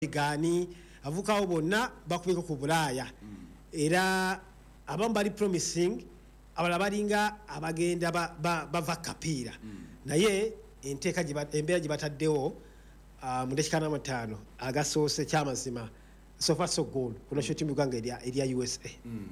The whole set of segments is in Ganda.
gani avukawo bonna bakubiko ku Bulaaya era abamu bali promising abala balinga abagenda bava kapiira naye enteeka embeera gye bataddewo mu dakika 5 agasoose kyamazima so far so good ku national team Uganda erya USA.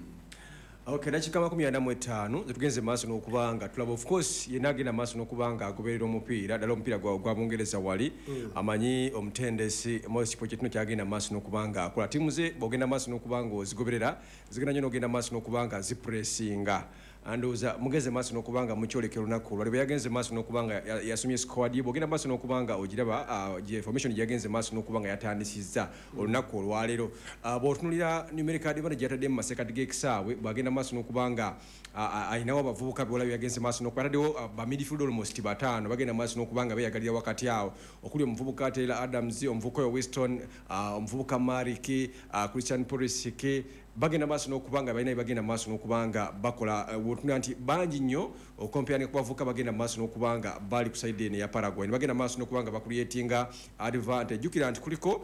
Okay, dakika 45 zetugenze maaso n'okubanga tulaba of course yenagenda maaso n'okubanga agoberera omupiira ddala omupiira gwa Bungereza wali amanyi omutendesi Maurice Pochettino kyagenda maaso n'okubanga akola tiimu ze bogenda maaso n'okubanga ozigoberera zigenda nnyo n'ogenda maaso n'okubanga zipressinga andoza mugeze maaso n'okubanga mukyolekera olunaku lwali bwe yagenze maaso n'okubanga yasomye squad ye bogenda maaso n'okubanga ogiraba information yagenze maaso n'okubanga yatandisizza olunaku olwaleero bw'otunulira numerical advantage yatadde mu masekati g'ekisaawe bwagenda maaso n'okubanga ayinawo abavubuka bwolabye yagenze maaso n'okubanga ba midfield almost batano bagenda maaso n'okubanga beyagalira wakati awo okuli omuvubuka Taylor Adams omuvubuka Winston omuvubuka Mariki Christian Pulisic bagenda maaso n'okubanga balina bagenda maaso n'okubanga bakola nti bangi nnyo okompera ne kubavuka bagenda maaso n'okubanga bali ku side ene ya Paraguay bagenda maaso n'okubanga bakuliyetinga advantage jukira nti kuliko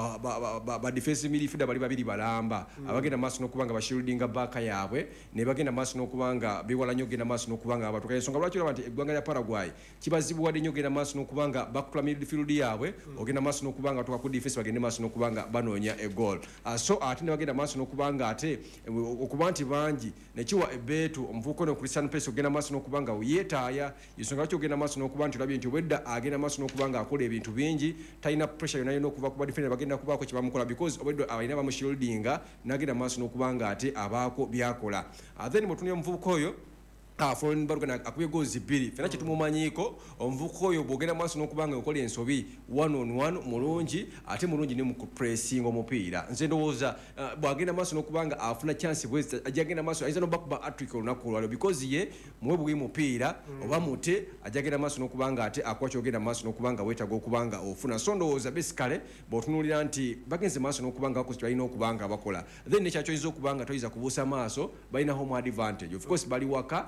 ba defensive midfielder bali babiri balamba abagenda maaso n'okubanga bashieldinga baka yaabwe ne bagenda maaso n'okubanga biwala nnyo genda maaso n'okubanga abatuka ensonga lwaki olaba nti eggwanga lya Paraguay kibazibuwadde nnyo genda maaso n'okubanga bakula midfield yaabwe ogenda maaso n'okubanga tuka ku defense bagende maaso n'okubanga banoonya egoal so ate ne bagenda maaso n'okubanga ate okuba nti bangi nekiwa ebeetu omuvubuka ono Christian Pulisic ogenda maaso n'okubanga yeetaaya ensonga lwaki ogenda maaso n'okuba nti olabye nti obwedda agenda maaso n'okubanga akola ebintu bingi talina pressure yonna okuva ku badefender bagenda kubaako kye bamukola because obwedda abalina bamushieldinga n'agenda maaso n'okubanga ate abaako byakola then bwetunia omuvubuka oyo foreign barugana akubye goals 2 fena kitumumanyiko omuvubuka oyo bwogenda maaso n'okubanga okola ensobi 1-on-1 mulungi ate mulungi ne mu pressing omupiira nze ndowooza bwagenda maaso n'okubanga afuna chance bwezi ajagenda maaso ayinza n'obakuba hat-trick olunaku olwaliro because ye muwe bugwi mupiira oba mute ajagenda maaso n'okubanga ate akwacha ogenda maaso n'okubanga weetaga okubanga ofuna so ndowooza basically bw'otunuulira nti bagenze maaso n'okubanga ako balina okubanga bakola then nekyakyo oyinza okubanga toyinza kubuusa maaso balina home advantage of course bali waka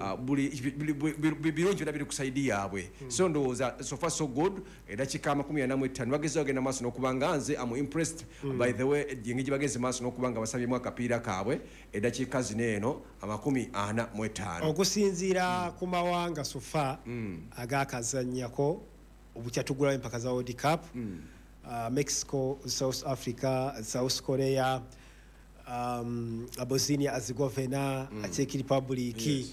birungi bira biri kusaidi yaabwe so ndowooza so far so good edakika 45 bageza ogenda maaso n'okubanga nze am impressed by the way engeri bagenze maaso n'okubanga basabyemu akapiira kaabwe edakika zineeno 45 okusinziira ku mawanga sofa agakazannyako obukyatugulawo empaka za World Cup Mexico, South Africa, South Korea, Bosnia Herzegovina, Czech Republic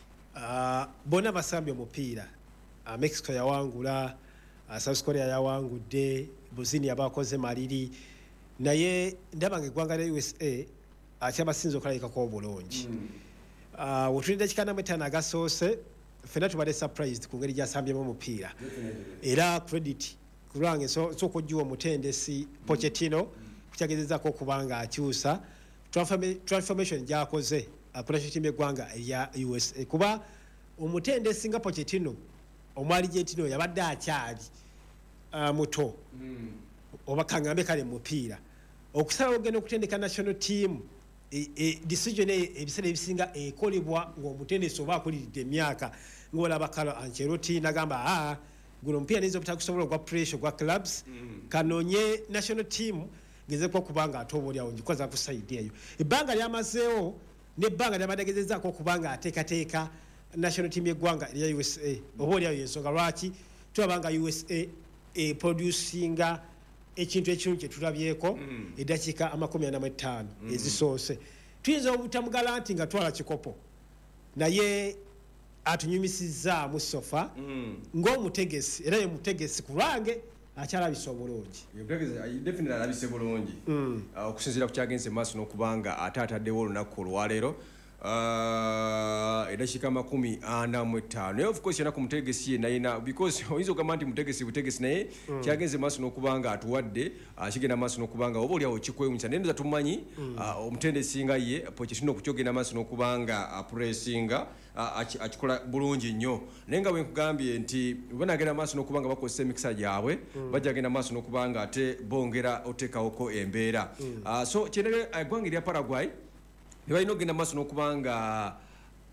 bona basambye omupiira Mexico yawangula South Korea yawangudde Bosnia bakoze maliri naye ndabanga eggwanga lya USA akyabasinze okulabikako obulungi wotulidde kikana mwetana agasoose fena tubadde surprised ku ngeri gyasambyemu omupiira era credit kulwange so okujjuwa omutendesi Pochettino kukyagezezaako okubanga akyusa transformation gyakoze national team eggwanga ya USA kuba omutendesi nga Pochettino omwali Pochettino yabadde akyali muto oba kangambe kale mupiira okusala ogenda okutendeka national team decision ebiseera ebisinga ekolebwa ng'omutendesi oba akulidde emyaka ng'olaba Carlo Ancelotti nagamba guno omupiira nayinza obutakusobola ogwa pressure ogwa clubs kanonye national team ngezeko okubanga ate obaolyawo ngikoza ku side eyo ebbanga lyamazeewo nebbanga lyabadagezezaako okubanga ateekateeka national team yeggwanga erya USA oba olyawo yensonga lwaki tulabanga USA producinga ekintu ekirungi kyetulabyeko eddakiika 45 ezisoose tuyinza obutamugala nti nga twala kikopo naye atunyumisizaamu sofa ng'omutegesi era ye mutegesi ku lwange akyalabisa obulungi definitely alabise bulungi okusinziira ku kyagenze maaso n'okubanga ate ataddewo olunaku olwaleero eddakiika 45 naye of course yana ku mutegesi yenayina because oyinza okugamba nti butegesi naye kyagenze maaso n'okubanga atuwadde kigenda maaso n'okubanga oba olyawo kikwewunyisa naye ndoza tumanyi omutendesi nga ye Pochettino okukyogenda maaso n'okubanga apuresinga akikola bulungi nnyo naye nga bwe nkugambye nti banagenda maaso n'okubanga bakozesa emikisa gyabwe bajja genda maaso n'okubanga ate bongera oteekawoko embeera so kyendere eggwanga erya Paraguay ne balina okugenda maaso n'okubanga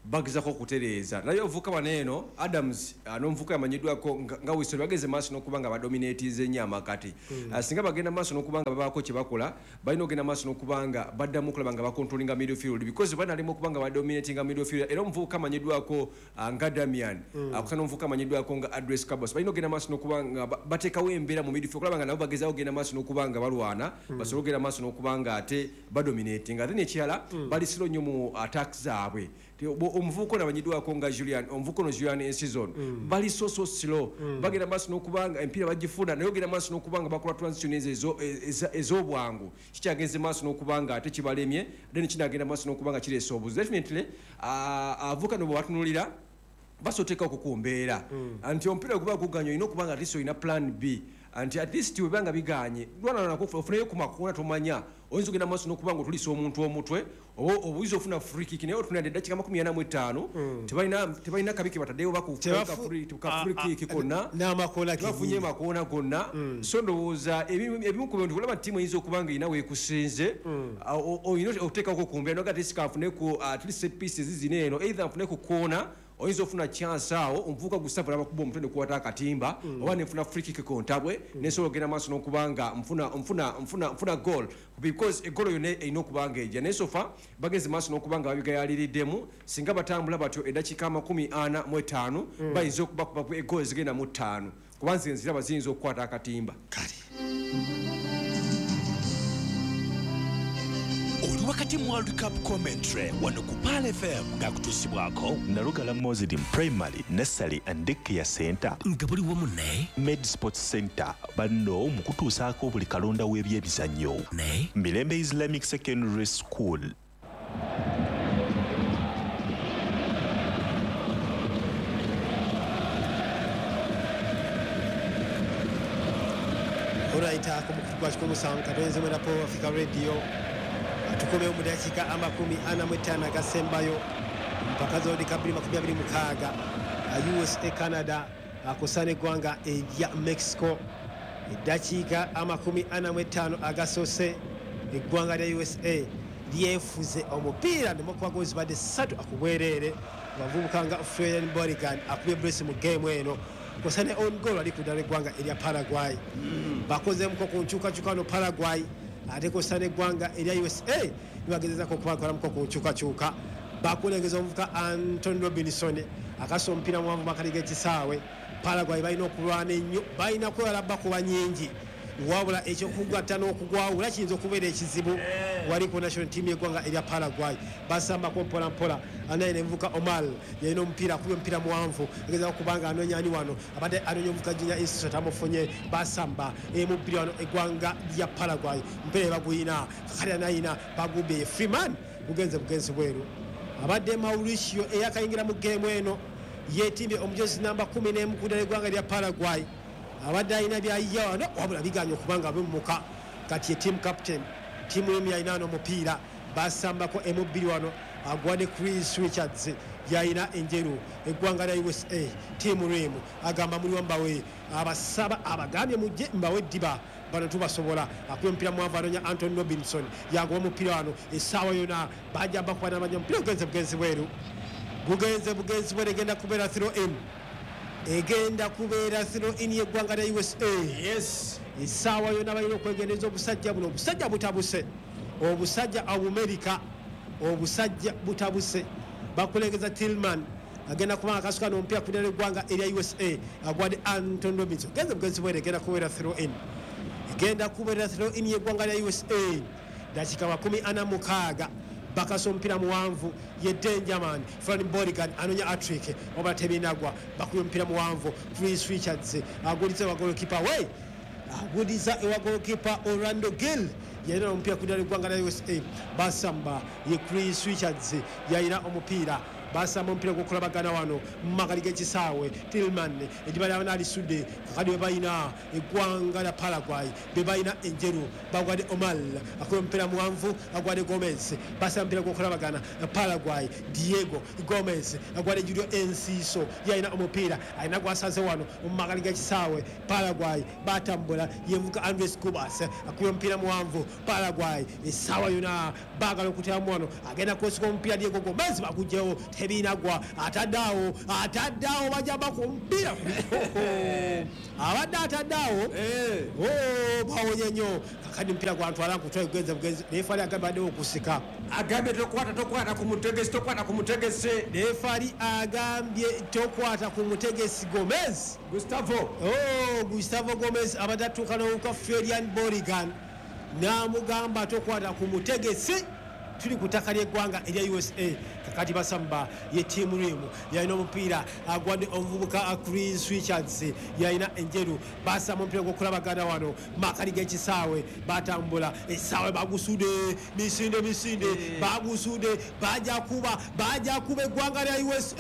bagizako kutereeza naye ovuka waneno Adams n'omuvuka yamanyiddwako nga Wilson bageze maaso n'okubanga badominatinze ennyo amakati singa bagenda maaso n'okubanga babaako kye bakola balina ogenda maaso n'okubanga baddamu okulaba nga bakontrolinga midfield because banalimu okubanga badominatinga midfield era omuvuka amanyiddwako nga Damian akusana omuvuka amanyiddwako nga Adres Kabos balina ogenda maaso n'okubanga bateekawo embeera mu midfield okulaba nga nabo bagezaawo ogenda maaso n'okubanga balwana basobole ogenda maaso n'okubanga ate badominatinga ate nekirala bali siro nnyo mu attacks zaabwe omuvuko nabanyiddwako nga Julian omuvuko no Julian in season bali so slow bagenda maaso n'okubanga empira bagifuna naye ogenda maaso n'okubanga bakola transition ez'obwangu kikyagenze maaso n'okubanga ate kibalemye then kinagenda maaso n'okubanga kireese obuzi definitely avuka no bwatunulira basoteeka okukumbeera anti omupiira guba guganye olina okubanga at least olina plan B anti at least webanga biganye lwana ofunayo ku makoona tomanya oyinza ogenda maaso n'okubanga otulisa omuntu omutwe oba obuyinza ofuna free kick naye otunadde eddakiika 45 tebalina kabiki bataddeyo ka free kick konna bafunye makoona gonna so ndowooza ebimu ku bintu olaba ttiimu eyinza okubanga erina weekusinze oyina okuteekako kumbeera noga tesikafuneko at least set pieces zino eno either nfune ku koona oyinza ofuna chance awo omuvuka gusava nabakuba omutwe nekukwata akatimba oba nefuna free kick kontabwe nesobola ogenda maaso n'okubanga nfuna goal because egolo yonna erina okubanga ejja naye sofa bagenze maaso n'okubanga babigayaliriddemu singa batambula batyo eddakiika 45 bayinza okubakubaku egolo zigenda mu 5 kuba nze nziraba ziyinza okukwata akatimba wakati mu World Cup commentary wano ku Pal FM ngakutusibwako Nalugala Mozidi Primary Nursery and Daycare Center nga buli wamu ne Med Sports Center banno mu kutuusaako buli kalonda w'ebyebizannyo ne Mirembe Islamic Secondary School. Alright, kumukubwa kikumusanga katonze mwena po Africa Radio tukomeo mu dakiika 45 agasembayo mpaka zodi kabiri 26 USA Canada akusana eggwanga erya Mexico eddakiika 45 agasose eggwanga lya USA lyefuze omupiira nemukubagozi badde 3 akubwereere bavubuka nga Florian Borigan akubye brace mu game eno kusane on goal ali kudala eggwanga erya Paraguay bakozemuko ku nkyukakyuka no Paraguay ate kusane eggwanga erya USA nibagezezako okubakolamuko ku nkyukakyuka bakulengeza omuvuka Anton Robinson akasa omupiira muwanvu makali g'ekisaawe Paraguay balina okulwana ennyo balina kwewala bakuba nyingi wabula ekyokugatta n'okugwawula kiyinza okubeera ekizibu wali ku national team y'eggwanga erya Paraguay basambako mpolampola anaye nemuvuka Omar yalina omupiira akubye omupiira muwanvu agezako kubanga anonyaani wano abadde anonya omuvuka Junior Institute amufunye basamba mupiira wano eggwanga lya Paraguay omupiira baguyina kakali anayina bagubye Freeman bugenze bweru abadde Mauricio eyakayingira mu game eno yeetimbye omujozi namba 11 kudala eggwanga lya Paraguay abadde alina byayya wano wabula biganye okubanga bimumuka kati team captain tiimu yemu yalina wano omupiira basambako emubiri wano agwadde Chris Richards yalina enjeru eggwanga lya USA tiimu rimu agamba muli wambawe abasaba abagambye mujje mbawe ddiba bano tubasobola akuba omupiira muwanvu anonya Anton Robinson yagoba omupiira wano essaawa yona bajja bakubana amanya omupiira bugenzi bweru egenda kubeera egenda kubeera throw-in y'eggwanga lya USA essaawa yona balina okwegendereza obusajja buno obusajja butabuse obusajja America obusajja butabuse bakulengeza Tillman agenda kubanga akasuka n'omupiira kudala eggwanga erya USA agwadde Anton Robinson bugenzi bweru egenda kubeera throw-in y'eggwanga lya USA dakiika 46 bakasa omupiira muwanvu ye Dangerman Florian Borigan anonya Atrick oba tebinagwa bakuye omupiira muwanvu Chris Richards aguliza wagolokipa aguliza ewagolokipa Orlando Gill yalina omupiira kudala eggwanga lya USA basamba ye Chris Richards yalina omupiira basamba omupiira gwokulabagana wano mumakali g'ekisaawe Tillman eddiba lyabana alisudde kakadi we balina eggwanga lya Paraguay be balina enjeru bagwadde Omar akola omupiira muwanvu agwadde Gomez basamba omupiira gwokulabagana Paraguay Diego Gomez agwadde Julio Enciso yalina omupiira alina gwasaze wano mumakali g'ekisaawe Paraguay batambula yevuka Andres Cubas akola omupiira muwanvu Paraguay essaawa yona baagala okutyamu wano agenda kwesika omupiira Diego Gomez bagugyewo ebinagwa ataddawo bajaba ku mpira abadde ataddawo bawonye nnyo kakati mpira gwantwala nkutwa bugenzi nefali agambaddewo okusika agambye tokwata ku mutegesi nefali agambye tokwata ku mutegesi Gomez Gustavo Gomez abadde atuuka n'owuka Florian Borigan n'amugamba tokwata ku mutegesi tuli ku ttaka ly'eggwanga erya USA kakati basamba ye tiimu rimu yalina omupiira agwadde omuvubuka Chris Richards yalina enjeru basamba omupiira gw'okulabagana wano makali g'ekisaawe batambula essaawe bagusudde misinde bagusudde bajja kuba eggwanga lya USA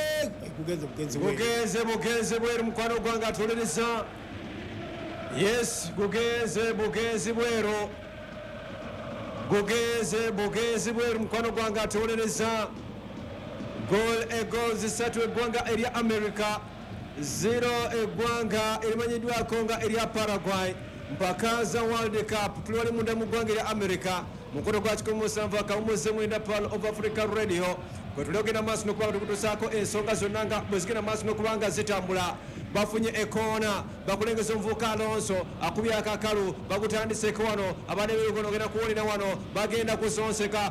bugenze bweru mukwano gwange atolereza yes bugenze bweru bugezi bweru mukwano gwange atolereza goals zisatu eggwanga erya America 0 eggwanga erimanyiddwako nga erya Paraguay mpaka za World Cup tuli wali munda mu ggwanga erya America mukono gwa 17 Pearl of Africa Radio kwetuli ogenda maaso n'okubanga tukutuusaako ensonga zonna nga bwe zigenda maaso n'okubanga zitambula bafunye ekoona bakulengeza omuvubuka Alonso akubye akakalu bagutandiseko wano abanebirugono ogenda kuwulira wano bagenda kusonseka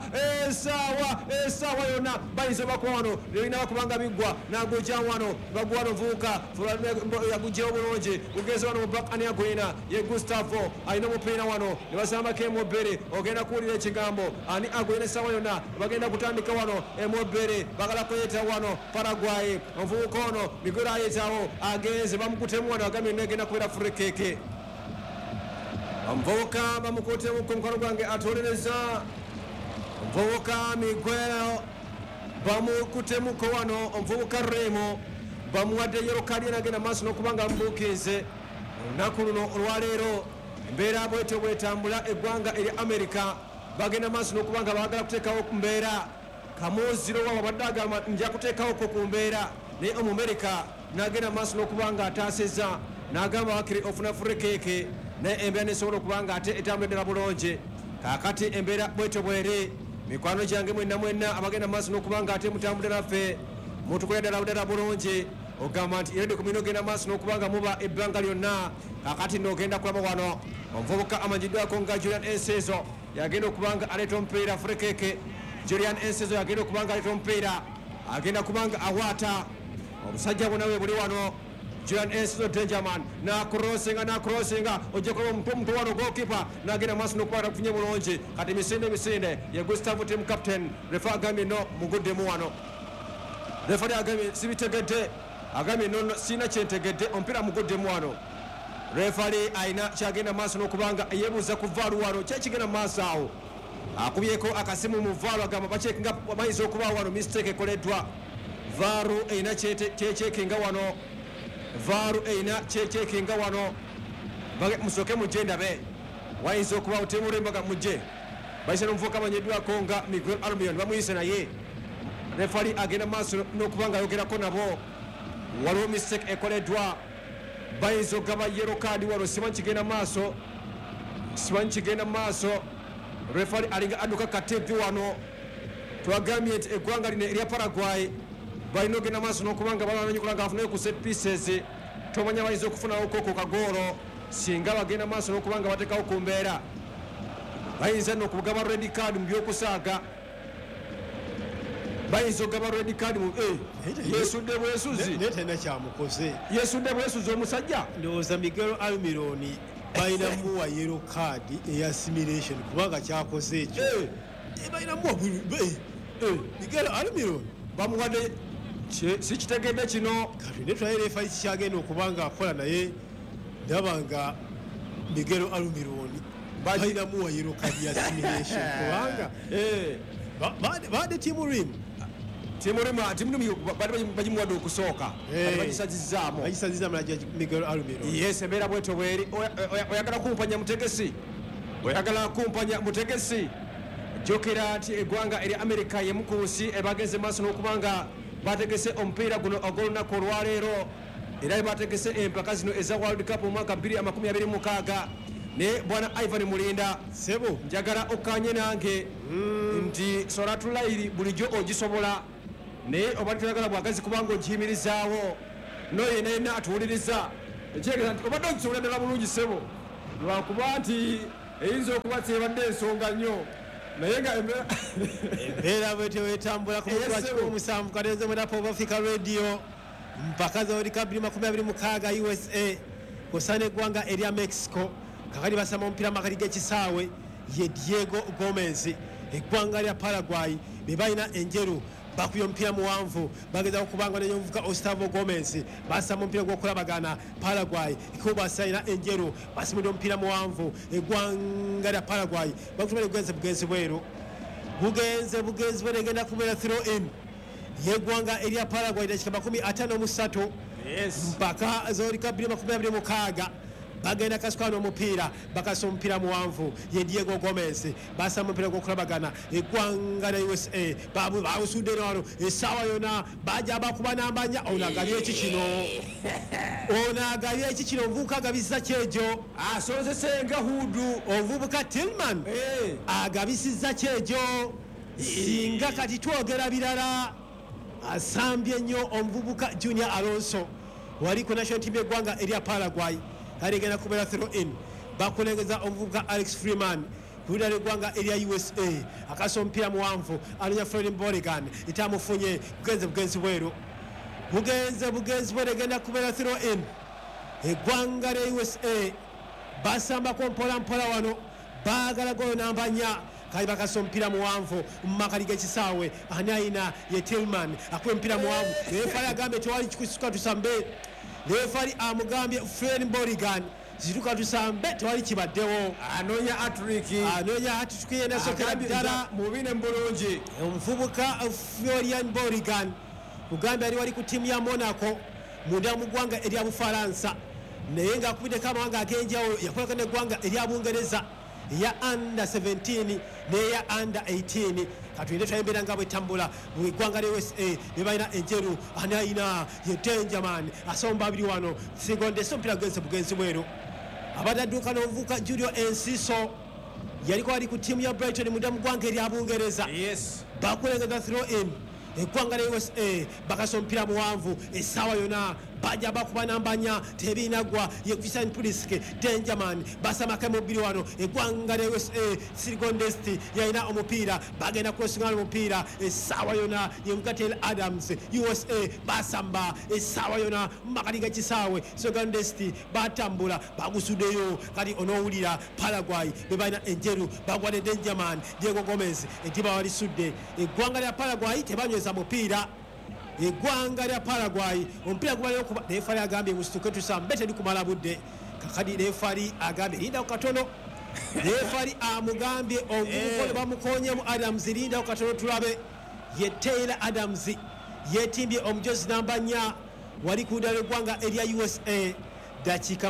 esaawa yonna bayinza bakwa wano lirina bakubanga biggwa nagujja wano bagwa wano omuvubuka yagujjawo bulungi ugeze wano mu bakania gwina ye Gustavo alina omupiira wano ne basambako emobbere ogenda kuwulira ekigambo ani agwina esaawa yonna bagenda kutandika wano emobbere bagala kuyeta wano Paraguay omuvubuka ono migero ayetawo agenze bamukutemu wano agambye negenda kubeera furekeke omuvubuka bamukutemu ku mukono gwange atolereza omuvubuka Miguel bamukutemuko wano omuvubuka Remo bamuwadde yero kadi enagenda maaso n'okubanga mubuukize olunaku luno olwaleero embeera bwetyo bwetambula eggwanga erya America bagenda maaso n'okubanga baagala kuteekawo ku mbeera kamuziro wabo badde agamba nja kuteekawoko ku mbeera naye Omumerika n'agenda maaso n'okubanga ataaseza n'agamba wakiri ofuna furekeke naye embeera nesobola okubanga ate etambula ddala bulungi kaakati embeera bwetyo bweri mikwano gyange mwenna abagenda maaso n'okubanga ate mutambule naffe mutukolera ddala bulungi ogamba nti eredi kumino ogenda maaso n'okubanga muba ebbanga lyonna kaakati n'ogenda kulaba wano omuvubuka amanyiddwako nga Julian Ensezo yagenda okubanga aleeta omupiira furekeke Julian Ensezo yagenda okubanga aleeta omupiira agenda kubanga awaata omusajja bonawe buli wano Julian Ensezo Dangerman nakurosinga ojja kuba omuntu wano goalkeeper n'agenda maaso n'okubanga kufunye bulungi kati misinde ye Gustavo team captain refa agambye no muguddemu wano refari agambye sibitegedde agambye no sina kyentegedde omupiira muguddemu wano refari ayina kyagenda maaso n'okubanga yeebuuza ku vaalu wano kyekigenda maaso awo akubyeko akasimu mu vaalu agamba bakyekinga bayinza okuba wano mistake ekoleddwa vaaru eyina kyekyekinga wano musooke mujje ndabe wayinza okuba otemulembaga mujje bayise n'omuvubuka amanyiddwako nga Miguel Almiron bamuyise naye refari agenda maaso n'okubanga ayogerako nabo waliwo mistake ekoleddwa bayinza okugaba yero kadi wano simanyi kigenda maaso refari alinga adduka katevi wano twagambye nti eggwanga lino erya Paraguay balina ogenda maaso n'okubanga balwananyukula nga afunayo ku set pieces tomanya bayinza okufunawoko ku kagoolo singa bagenda maaso n'okubanga bateekawo ku mbeera bayinza n'okugaba red card mu byokusaaga bayinza okugaba red card mu yesudde bwesuzi omusajja ndowooza Miguel Almiron balina muwa yellow card eya simulation kubanga kyakoze ekyo balina muwa Miguel Almiron bamuwadde sikitegedde kino kati netwaye refari kikyagenda okubanga akola naye ndaba nga Miguel Almiron balina muwa yellow card ya simulation kubanga baadde timu rimu bagimuwadde okusooka bagisazizaamu najja Miguel Almiron yes embeera bweto bweri oyagala kumpanya mutegesi jokera nti eggwanga eri America yemukunsi ebagenze maaso n'okubanga bategese omupiira guno ogw'olunaku olwaleero era bategese empaka zino eza World Cup mu mwaka 2026 ne bwana Ivan Mulinda njagala okanye nange nti Soratulairi bulijjo ogisobola naye oba tuyagala bwagazi kubanga ogiyimirizaawo noyenena atuwuliriza ekyegeza nti obadde ogisobola ddala bulungi ssebo lwakuba nti eyinza okuba tebadde ensonga nnyo naye nga embeera bwete wetambula ku musanvu kalenze mwena Pop Africa Radio mpaka za World Cup 2026 USA kusana eggwanga erya Mexico kakali basama omupiira makati g'ekisaawe ye Diego Gomez eggwanga lya Paraguay bebalina enjeru bakuya omupiira muwanvu bageza okubanga n'omuvuka Gustavo Gomez basama omupiira gw'okulabagana Paraguay ikuba sayina enjeru basimudde omupiira muwanvu eggwanga lya Paraguay bakutubale bugenzi bweru bugenzi bweru egenda kubeera throw in yeggwanga erya Paraguay dakika 53 mpaka World Cup 2026 bagenda kasukano omupiira bakasa omupiira muwanvu ye Diego Gomez basama omupiira gw'okulabagana eggwanga lya USA bawusudde wano essaawa yona bajja bakuba nambanya onagabye eki kino omuvubuka agabisiza kyejo asonzesenga hudu omuvubuka Tillman agabisiza kyejo singa kati twogera birala asambye nnyo omuvubuka Junior Alonso wali ku national team y'eggwanga erya Paraguay aligenda kubeera throw in bakulengeza omuvubuka Alex Freeman kulida l'eggwanga erya USA akasa omupiira muwanvu anonya Floyd Mborigan etamufunye bugenzi bweru egenda kubeera throw in eggwanga lya USA basambako mpola wano baagala golo namba 4 kali bakasa omupiira muwanvu mumakali g'ekisaawe ani ayina ye Tillman akuba omupiira muwanvu refali agambye tewali kikusuka tusambe refali amugambye Floyd Mborigan zituka tusambe tewali kibaddewo anonya hat-trick yenasokera ddala mubine mbulungi omuvubuka Floyd Mborigan kugambye ali wali ku ttiimu ya Monaco munda mu ggwanga erya Bufalansa naye ng'akubiddeko amawanga ag'enjawulo yakolako n'eggwanga erya Bungereza eya under 17 neya under 18 katuyinde twayembeera nga bwetambula eggwanga lya USA bebalina enjeru ani ayina ye Dangerman asomba abiri wano sigondesa omupiira bugenzi bweru abadde adduuka n'omuvubuka Julio Enciso yaliko ali ku ttiimu ya Brighton munda mu ggwanga erya Bungereza bakulengeza throw in eggwanga lya USA bakasa omupiira muwanvu essaawa yona bajja bakuba namba 4 tebinagwa ye Christian Pulisic Dangerman basamaka mubiri wano eggwanga lya USA Sirgondesti yalina omupiira bagenda kwesingana omupiira essaawa yona ye Mugatel Adams USA basamba essaawa yona makati g'ekisaawe Sirgondesti batambula bagusuddeyo kati onoowulira Paraguay bebalina enjeru bagwadde Dangerman Diego Gomez etiba walisudde eggwanga lya Paraguay tebanyweza mupiira eggwanga lya Paraguay omupiira gubaleyo kuba refali agambye musituke tusambe teri kumala budde kakadi refali agambye linda katono refali amugambye omuvubuka bamukonyeemu Adams linda katono tulabe ye Taylor Adams yetimbye omujozi namba 4 wali ku ddala eggwanga erya USA dakiika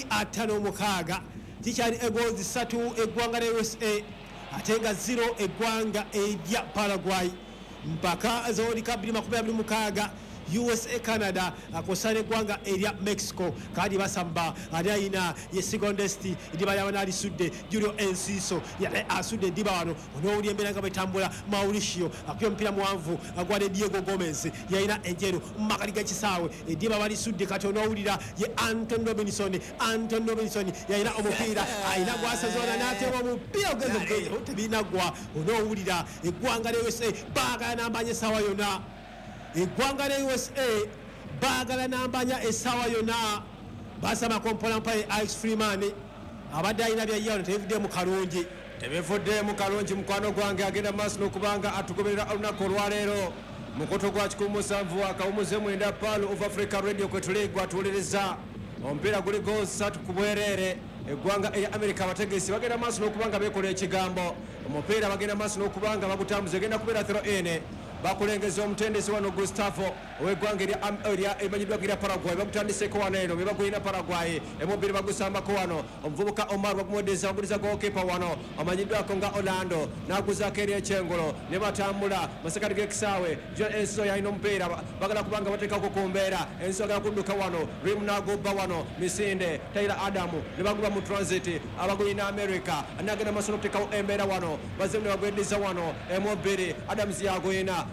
56 kikyali egoozi 3 eggwanga lya USA ate nga 0 eggwanga erya Paraguay mpaka World Cup 2026 USA Canada akosana eggwanga erya Mexico kandi basamba ali ayina ye Sigondesti ndiba yawana alisudde Julio Enciso yale asudde ndiba wano onoowulya embeera nga bwetambula Mauricio akuya omupiira muwanvu agwadde Diego Gomez yalina enjeru mumakati g'ekisaawe ediba balisudde kati onoowulira ye Anton Robinson yalina omupiira ayina gwasazona n'ateeba omupiira ogenze tebinagwa onoowulira eggwanga lya USA baagala nambanya essaawa yonna eggwanga lya USA baagala nambanya essaawa yonna basama kompolampa Alex Freeman abadde alina byayawano tebivudde mu kalungi mukwano gwange agenda maaso n'okubanga atugoberera olunaku olwaleero mukoto gwa 17 akawumuze mwenda Palo of Africa Radio kwetuligwa atuwuliriza omupiira guli goozi 3 ku bwereere eggwanga erya America abategesi bagenda maaso n'okubanga beekola ekigambo omupiira bagenda maaso n'okubanga bagutambuza egenda kubeera throw in bakulengeza omutendesi wano Gustavo ow'eggwanga emanyiddwa erya Paraguay bagutandiseko wano eno bebagulina Paraguay emubiri bagusambako wano omuvubuka Omar bagumwedeza baguliza goalkeeper wano amanyiddwako nga Orlando n'aguzaako eri ekyengolo ne batambula masekati g'ekisaawe John Enso yalina omupiira bagala kubanga bateekako ku mbeera Enso agala kudduka wano Rim n'agobba wano Misinde Taylor Adamu ne baguba mu transit abagulina America anagenda maaso n'okuteekawo embeera wano bazemu ne bagweddiza wano emubiri Adams yagwina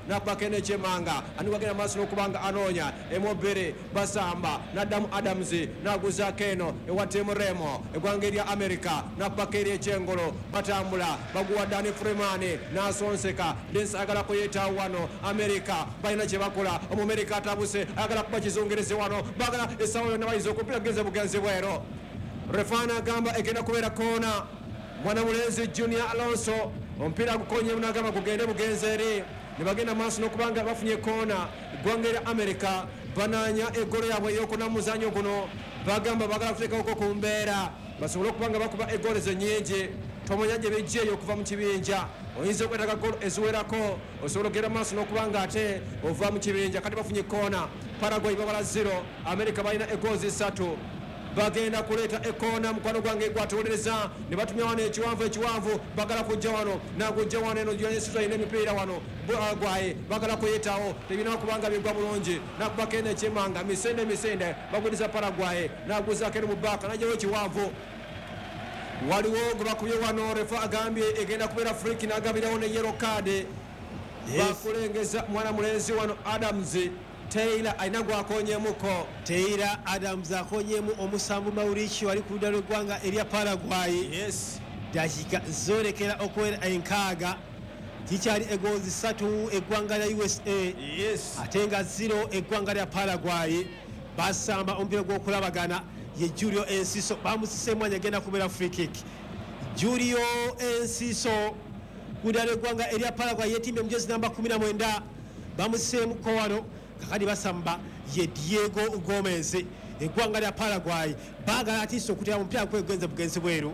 Napakene Chemanga aniwagenda maaso n'okubanga anoonya Emobere basamba n'addamu Adams n'aguza Keno ewa Tim Remo eggwanga erya America napaka eri ekyengolo batambula baguwa Dani Freeman n'asonseka Dennis agala kuyetaawo wano America balina kye bakola Omumerika atabuse agala kuba kizungereze wano bagala essaawa yonna bayiza okumpira kugenze bugenzi bwero refana agamba egenda kubeera koona mwana mulenzi Junior Alonso omupiira gukonye munagamba gugende bugenzi eri ne bagenda maaso n'okubanga bafunye koona eggwanga erya America bananya eggolo yaabwe ey'okuna muzanyo guno bagamba bagala kuteekawoko ku mbeera basobole okubanga bakuba eggolo enyingi tomanya gye bijjeeyo okuva mu kibinja oyinza okwetaaga golo eziwerako osobola okugenda maaso n'okubanga ate ova mu kibinja kati bafunye koona Paraguay babala 0 America balina eggoozi 3 bagenda kuleeta ekoona mukwano gwange gwatuwolereza ne batumya wano ekiwanvu bagala kujja wano nagujja wano eno yonesizo alina emipiira wano Paraguay bagala kuyetawo tebina kubanga bigwa bulungi nakubakenda Chemanga misende bagwiriza Paraguay naguzaako eno mu bbaka najjawo ekiwanvu waliwo gwe bakubye wano refa agambye egenda kubeera friki n'agabirawo ne yellow card bakulengeza mwana mulenzi wano Adams Taylor alina gwakonyemuko Taylor Adams akonyemu omusambu Mauricio ali ku ludda lw'eggwanga erya Paraguay dakika zolekera okuwera enkaaga kikyali egoozi 3 eggwanga lya USA ate nga 0 eggwanga lya Paraguay basamba omupiira gw'okulabagana ye Julio Enciso bamusise mwanya agenda kubeera free kick Julio Enciso ku ludda lw'eggwanga erya Paraguay yetimbe mujezi namba 19 bamusisemuko wano kakadi basamba ye Diego Gomez eggwanga lya Paraguay bagala atiisa okutera omupiira kwegenza bugenzi bweru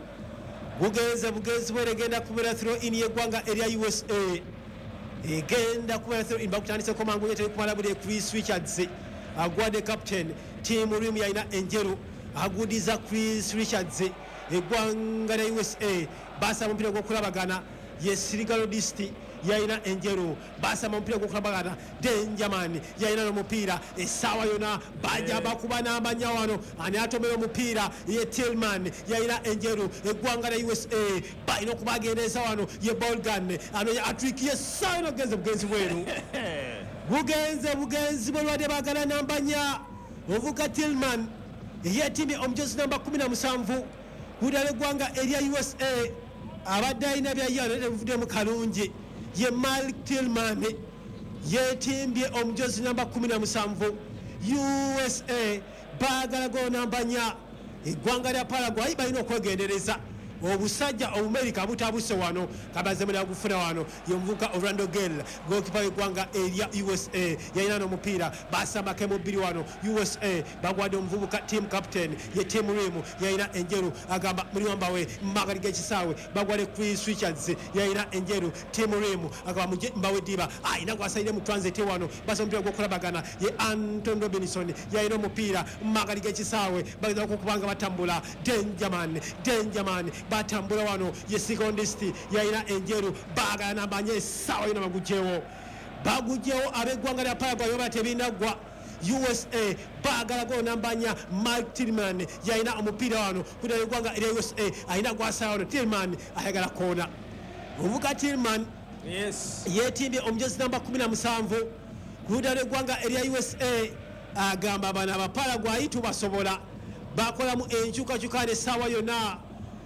egenda kubeera throw in yeggwanga erya USA egenda kubeera throw in bakutandiseko mangu yeteri kumala buli Chris Richards agwadde captain team room yalina enjeru agudiza Chris Richards eggwanga lya USA basamba omupiira gw'okulabagana ye Sirigalo Disti yalina enjeru basamba omupiira gw'okulabagana Denjaman yalina n'omupiira essaawa yonna bajja bakuba n'amanya wano ani atomera omupiira ye Tillman yalina enjeru eggwanga lya USA balina okubagendeeza wano ye Bolgan ano ye Atrik yessaawa yonna bugenzi bweru bugenzi bwelwadde bagala nambanya ovuga Tillman yeetimbye omujezi namba 17 kudda lw'eggwanga erya USA abadde alina byayano ebivuddemu kalungi ye Malik Tillman yeetimbye omujezi namba 17 USA baagala go namba 4 eggwanga lya Paraguay balina okwegendereza obusajja Obumerika butabuse wano kabazemera gufuna wano yomuvuka Orlando Gale gokipa eggwanga erya USA yalina n'omupiira basamba kemubiri wano USA bagwadde omuvubuka team captain ye team room yalina enjeru agamba muliwamba we magali g'ekisaawe bagwadde Chris Richards yalina enjeru team room agamba muje mbawe diba ayina gwasalire mu transit wano basa omupiira gw'okulabagana ye Anton Robinson yalina omupiira magali g'ekisaawe bageza okukubanga batambula Denjaman batambula wano ye Secondisti yalina enjeru bagala nambanye essaawa yonna bagugyewo ab'eggwanga lya Paraguay oba tebinagwa USA bagala go nambanya Mike Tillman yalina omupiira wano kudda eggwanga erya USA alina gwasaawa wano Tillman ayagala koona ovuga Tillman yeetimbye omujezi namba 17 kudda lw'eggwanga erya USA agamba bano Abaparaguay tubasobola bakolamu enkyukakyukaano essaawa yonna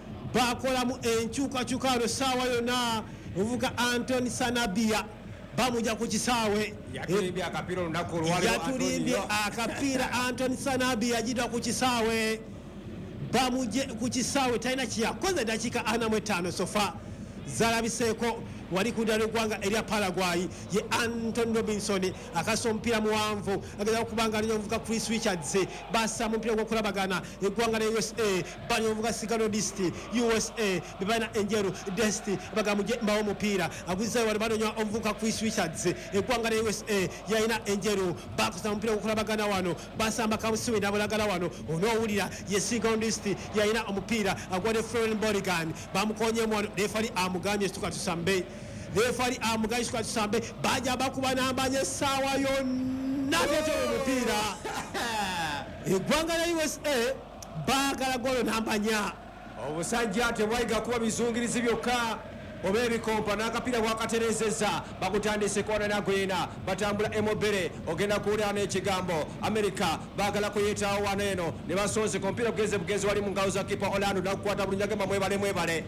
ovuga Anthony Sanabia bamujja ku kisaawe yatulimbye akapiira olunaku olwali yatulimbye akapiira Anthony Sanabia ajidwa ku kisaawe bamujje ku kisaawe talina kyeyakoze dakiika 45 sofa zalabiseeko wali ku ddala eggwanga erya Paraguay ye Anton Robinson akasa omupiira muwanvu ageza okubanga aliyo omuvuga Chris Richards basamba omupiira gw'okulabagana eggwanga lya USA bali omuvuga Sigalo Disti USA bebalina enjeru Desti bagamuje mbawo omupiira agwizayo wali banonywa omuvuga Chris Richards eggwanga lya USA yalina enjeru bakusa omupiira gw'okulabagana wano basamba kamusiwe nabulagala wano onoowulira ye Sigalo Disti yalina omupiira agwadde Florian Borigan bamukonyemu wano refari amugambye situka tusambe refari amugambye situka tusambe bajja bakuba nambanye essaawa yonna tetera omupiira eggwanga lya USA baagala golo nambanya obusajja tebwayiga kuba bizungirizi byokka oba ebikompa n'akapiira bwakaterezeza bakutandise kona nagwina batambula emobere ogenda kuwulira n'ekigambo America baagala kuyitawo wano eno ne basonze kompiira bugezi wali mu ngalo za kipa Orlando nakukwata bulungi agamba mwebale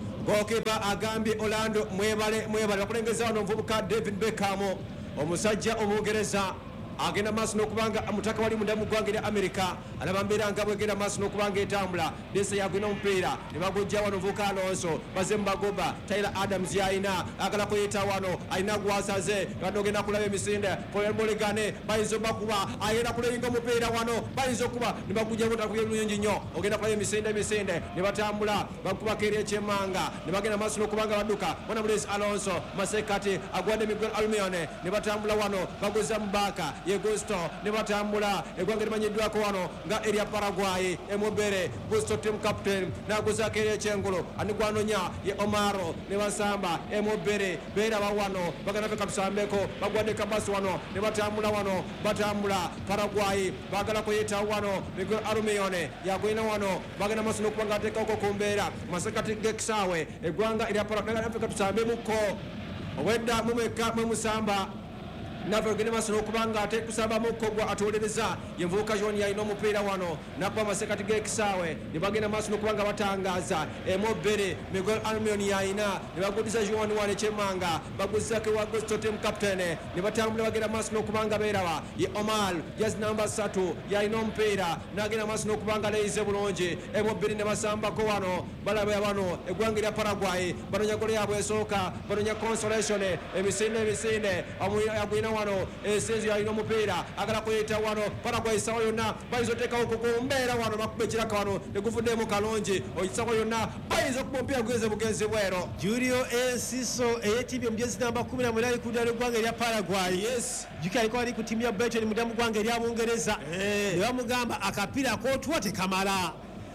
gokipa agambye Orlando mwebale bakulengeza wano omuvubuka David Beckham omusajja Omungereza agenda maaso n'okubanga amutaka wali munda mu ggwanga erya America alaba mbeera nga bwegenda maaso n'okubanga etambula Dese yagwina omupiira ne bagujja wano omuvubuka Alonso baze mu bagoba Tyler Adams yalina agala kuyita wano alina gwasaze nga ogenda kulaba emisinde Moligane bayinza bakuba agenda kuleyinga omupiira wano bayinza okuba ne bagujja botakubye bulungi nnyo ogenda kulaba emisinde ne batambula bakubako eri ekyemmanga ne bagenda maaso n'okubanga badduka wana Blaise Alonso masekati agwadde Miguel Almione ne batambula wano baguza mu baaka Gusto ne batambula eggwanga limanyiddwako wano nga erya Paraguay emobere Gusto team captain naguzaako eri ekyengulu ani gwanonya ye Omaro ne basamba emobere beera bawano bagenda feka tusambeko bagwadde kabasi wano ne batambula wano batambula Paraguay bagala kuyita wano Miguel Almione yagwina wano bagenda maaso n'okubanga ateekako ku mbeera masekati gekisaawe eggwanga erya Paraguay feka tusambe mukko obwedda mumeka mwemusamba nave ogende maaso n'okubanga ate kusamba mukkogwa atuwolereza yenvubuka John yalina omupiira wano nakuba amasekati g'ekisaawe ne bagenda maaso n'okubanga batangaaza emobere Miguel Almione yalina ne baguddiza John wano ekyemmanga baguzizako ewa Gusto team captain ne batambula bagenda maaso n'okubanga beeraba ye Omar jazz namba 3 yalina omupiira n'agenda maaso n'okubanga leeyize bulungi emobere ne basambako wano balaba wano eggwanga erya Paraguay banonya golo yaabwe esooka banonya consolation emisinde yagwina wano esenzi yalina omupiira agala kuyita wano Paraguay sawa yonna bayinza oteekawo kukumbeera wano bakuba ekiraka wano neguvuddemu kalungi okisawa yonna bayinza okuba omupiira gugeze bugenzi bwero Julio Enciso eyetimbye omujezi namba 14 ali kudda eggwanga erya Paraguay jukira aliko ali ku ttiimu ya Brighton mudda mu ggwanga erya Bungereza ne bamugamba akapiira kootwa tekamala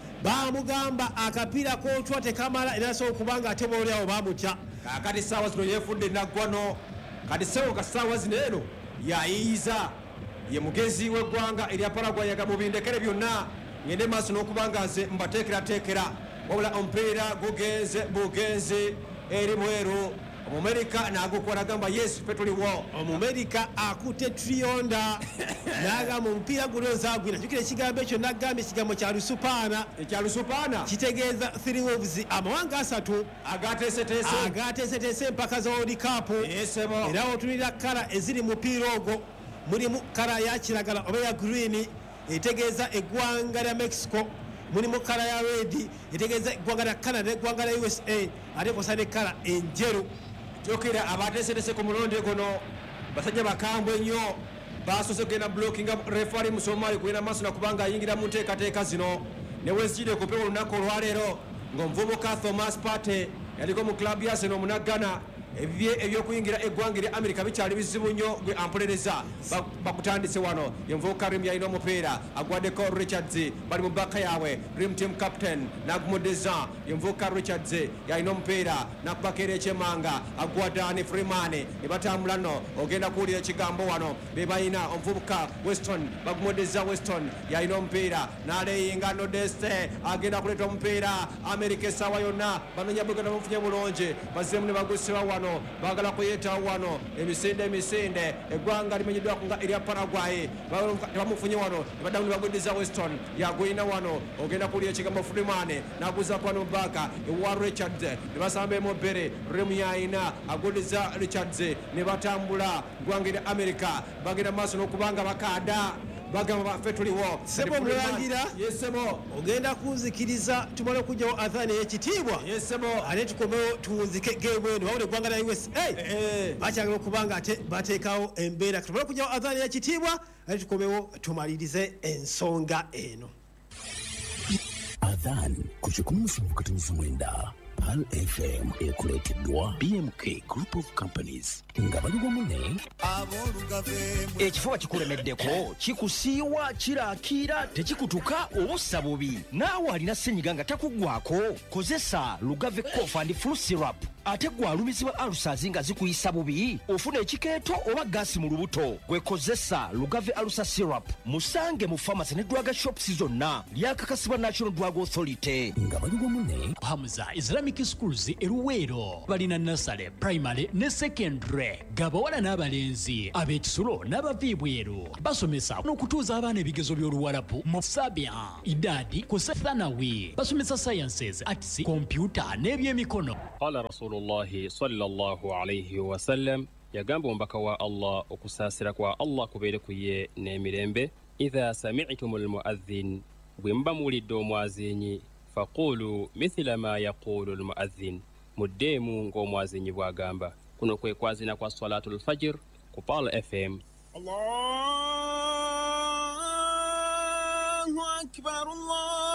bamugamba akapiira kootwa tekamala era asobola okubanga ate boolyawo bamutya kakati saawa zino yeefudde naggwano kati sewo kasaawa zino eno yayiiza ye mugezi w'eggwanga erya Paraguay yaga mubindekere byonna ngende maaso n'okubanga nze mbateekerateekera wabula omupiira bugenze eri bweru Omumerika nagukwata agamba yes petuliwo Omumerika akutte trionda n'agamba omupiira guno nzagwina jukira ekigambo ekyo n'agamba ekigambo kya Lusupaana kitegeeza three wolves amawanga asatu agateeseteese empaka za World Cup era otunira kala eziri mu mupiira ogwo mulimu kala ya kiragala oba ya green etegeeza eggwanga lya Mexico mulimu kala ya red etegeeza eggwanga lya Canada n'eggwanga lya USA ate kosa ne kala enjeru jokera abateeseteese ku mulundi guno basajja bakambwe ennyo basoose kugenda blocking refari mu Somali kugenda maaso nakubanga ayingira mu nteekateeka zino ne wesijide okupewa olunaku olwaleero ng'omuvubuka Thomas Partey yaliko mu klabu ya Arsenal omunaggana ebyokuyingira eggwanga erya America bikyali bizibu nnyo gwe ampolereza bakutandise wano yenvubuka Rim yalina omupiira agwaddeko Richards bali mu baka yaabwe Rim team captain nagumudeza yenvubuka Richards yalina omupiira nakubako era ekyemmanga agwadani Freeman ne batambula nno ogenda kuwulira ekigambo wano be balina omuvubuka Weston bagumudeza Weston yalina omupiira n'aleyinga no Deste agenda kuleeta omupiira America essaawa yonna banonya bugenda bamufunye bulungi bazzemu ne bagusibwa wano bagala kuyetawo wano emisinde eggwanga limenyeddwako nga erya Paraguay bamufunye wano nebaddamu ne baguddiza Weston yagwina wano ogenda kuwulira ekigambo Freeman n'aguzako wano mubaka ewa Richards ne basamba emobere Remu yayina aguddiza Richards ne batambula eggwanga erya America bagenda maaso n'okubanga bakaada bagamba baffe tuliwo sebo mulangira yesebo ogenda kunzikiriza tumale okujjawo athani ey'ekitiibwa yesebo ate tukomewo tuwunzike gebwendo wawula eggwanga lya USA bakyagala okubanga ate bateekawo embeera tumale okujjawo athani ey'ekitiibwa ate tukomewo tumalirize ensonga eno Adhan ku 17:9 Pal FM ekuleeteddwa BMK Group of Companies nga bali wamu ne ekifuba kikulemeddeko kikusiiwa kiraakira tekikutuka obussa bubi naawe alina ssenyiga nga takuggwako kozesa Lugave Cough and Flu Syrup ate gwe alumizibwa alusazi nga zikuyisa bubi ofuna ekikeeto oba gaasi mu lubuto gwekozesa Lugave Alusa Syrup musange mu pharmacy ne drug shops zonna lyakakasibwa National Drug Authority nga bali wamu ne Hamza Islamic Schools eruweero balina nasale primary ne secondary gabawala n'abalenzi ab'ekisulo n'abaviibweru basomesa n'okutuuza abaana ebigezo by'oluwalabu mu sabia idadi kose thanawi basomesa sciences arts computer n'ebyemikono. Qala Rasulullahi sallallahu alayhi wa sallam yagamba omubaka wa Allah okusaasira kwa Allah kubeere ku ye n'emirembe idha sami'tumul muadhdhin bwe muba muwulidde omwazinyi faqulu mithla ma yaqulu almuadhdhin muddeemu ng'omwazinyi bw'agamba. Kuno kwe kwazina kwa salatul fajr ku Pal FM. Allahu akbar Allah